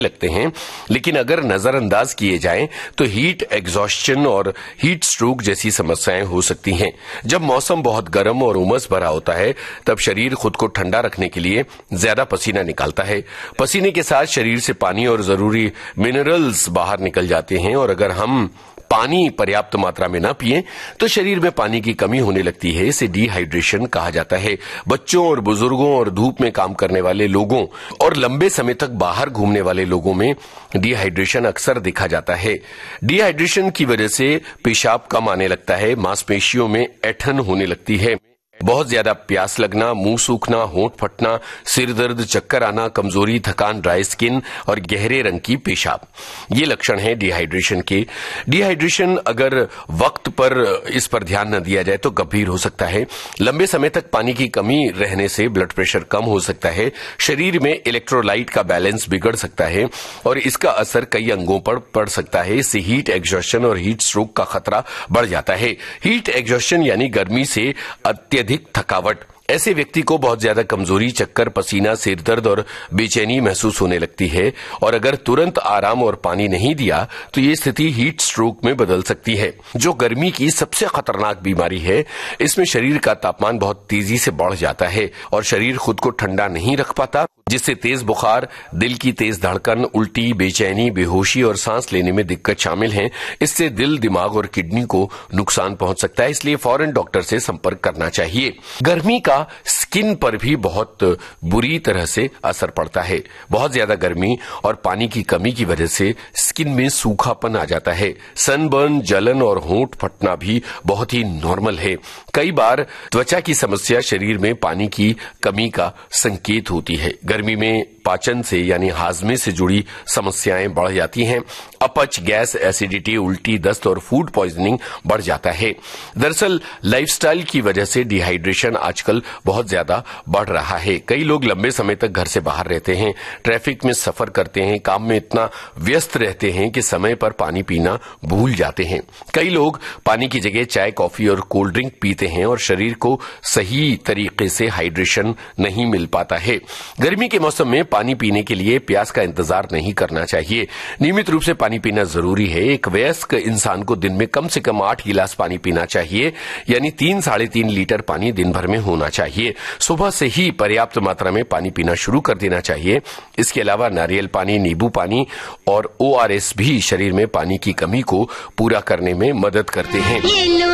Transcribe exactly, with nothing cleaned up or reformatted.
लगते हैं, लेकिन अगर नजरअंदाज किए जाएं तो हीट एग्जॉस्शन और हीट स्ट्रोक जैसी समस्याएं हो सकती हैं। जब मौसम बहुत गर्म और उमस भरा होता है तब शरीर खुद को ठंडा रखने के लिए ज्यादा पसीना निकालता है। पसीने के साथ शरीर से पानी और जरूरी मिनरल्स बाहर निकल जाते हैं और अगर हम पानी पर्याप्त मात्रा में न पिएं तो शरीर में पानी की कमी होने लगती है। इसे डिहाइड्रेशन कहा जाता है। बच्चों और बुजुर्गों और धूप में काम करने वाले लोगों और लंबे समय तक बाहर घूमने वाले लोगों में डिहाइड्रेशन अक्सर देखा जाता है। डिहाइड्रेशन की वजह से पेशाब कम आने लगता है, मांसपेशियों में ऐंठन होने लगती है, बहुत ज्यादा प्यास लगना, मुंह सूखना, होंठ फटना, सिर दर्द, चक्कर आना, कमजोरी, थकान, ड्राई स्किन और गहरे रंग की पेशाब, ये लक्षण हैं डिहाइड्रेशन के। डिहाइड्रेशन अगर वक्त पर इस पर ध्यान न दिया जाए तो गंभीर हो सकता है। लंबे समय तक पानी की कमी रहने से ब्लड प्रेशर कम हो सकता है, शरीर में इलेक्ट्रोलाइट का बैलेंस बिगड़ सकता है और इसका असर कई अंगों पर पड़ सकता है। इससे हीट एग्जॉस्शन और हीट स्ट्रोक का खतरा बढ़ जाता है। हीट एग्जॉस्शन यानी गर्मी से अत्यधिक थकावट। ऐसे व्यक्ति को बहुत ज्यादा कमजोरी, चक्कर, पसीना, सिर दर्द और बेचैनी महसूस होने लगती है और अगर तुरंत आराम और पानी नहीं दिया तो ये स्थिति हीट स्ट्रोक में बदल सकती है, जो गर्मी की सबसे खतरनाक बीमारी है। इसमें शरीर का तापमान बहुत तेजी से बढ़ जाता है और शरीर खुद को ठंडा नहीं रख पाता, जिससे तेज बुखार, दिल की तेज धड़कन, उल्टी, बेचैनी, बेहोशी और सांस लेने में दिक्कत शामिल हैं। इससे दिल, दिमाग और किडनी को नुकसान पहुंच सकता है, इसलिए फौरन डॉक्टर से संपर्क करना चाहिए। गर्मी का स्किन पर भी बहुत बुरी तरह से असर पड़ता है। बहुत ज्यादा गर्मी और पानी की कमी की वजह से स्किन में सूखापन आ जाता है। सनबर्न, जलन और होंठ फटना भी बहुत ही नॉर्मल है। कई बार त्वचा की समस्या शरीर में पानी की कमी का संकेत होती है। गर्मी में पाचन से यानी हाजमे से जुड़ी समस्याएं बढ़ जाती हैं। अपच, गैस, एसिडिटी, उल्टी, दस्त और फूड पॉइजनिंग बढ़ जाता है। दरअसल लाइफस्टाइल की वजह से डिहाइड्रेशन आजकल बहुत ज्यादा बढ़ रहा है। कई लोग लंबे समय तक घर से बाहर रहते हैं, ट्रैफिक में सफर करते हैं, काम में इतना व्यस्त रहते हैं कि समय पर पानी पीना भूल जाते हैं। कई लोग पानी की जगह चाय, कॉफी और कोल्ड ड्रिंक पीते हैं और शरीर को सही तरीके से हाइड्रेशन नहीं मिल पाता है। गर्मी के मौसम में पानी पीने के लिए प्यास का इंतजार नहीं करना चाहिए। नियमित रूप से पानी पीना जरूरी है। एक वयस्क इंसान को दिन में कम से कम आठ गिलास पानी पीना चाहिए, यानी तीन साढ़े तीन लीटर पानी दिन भर में होना चाहिए। सुबह से ही पर्याप्त मात्रा में पानी पीना शुरू कर देना चाहिए। इसके अलावा नारियल पानी, नींबू पानी और ओआरएस भी शरीर में पानी की कमी को पूरा करने में मदद करते हैं।